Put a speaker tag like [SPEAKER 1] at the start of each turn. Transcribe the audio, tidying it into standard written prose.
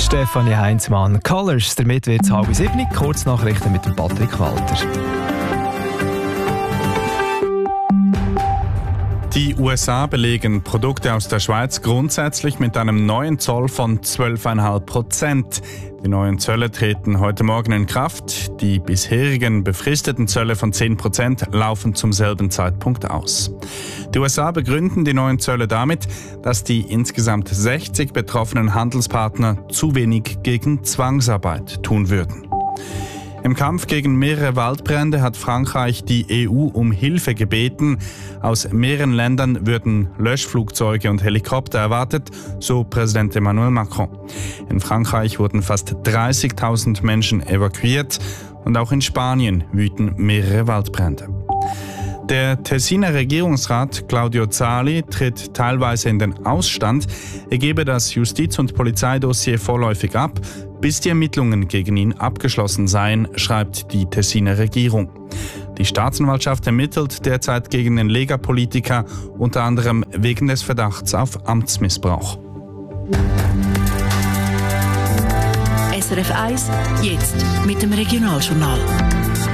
[SPEAKER 1] Stefanie Heinzmann. Colors, damit wird es 6:30. Kurznachrichten mit dem Patrick Walter.
[SPEAKER 2] Die USA belegen Produkte aus der Schweiz grundsätzlich mit einem neuen Zoll von 12,5%. Die neuen Zölle treten heute Morgen in Kraft. Die bisherigen befristeten Zölle von 10% laufen zum selben Zeitpunkt aus. Die USA begründen die neuen Zölle damit, dass die insgesamt 60 betroffenen Handelspartner zu wenig gegen Zwangsarbeit tun würden. Im Kampf gegen mehrere Waldbrände hat Frankreich die EU um Hilfe gebeten. Aus mehreren Ländern würden Löschflugzeuge und Helikopter erwartet, so Präsident Emmanuel Macron. In Frankreich wurden fast 30.000 Menschen evakuiert und auch in Spanien wüten mehrere Waldbrände. Der Tessiner Regierungsrat Claudio Zali tritt teilweise in den Ausstand. Er gebe das Justiz- und Polizeidossier vorläufig ab, bis die Ermittlungen gegen ihn abgeschlossen seien, schreibt die Tessiner Regierung. Die Staatsanwaltschaft ermittelt derzeit gegen den Lega-Politiker, unter anderem wegen des Verdachts auf Amtsmissbrauch.
[SPEAKER 3] SRF 1, jetzt mit dem Regionaljournal.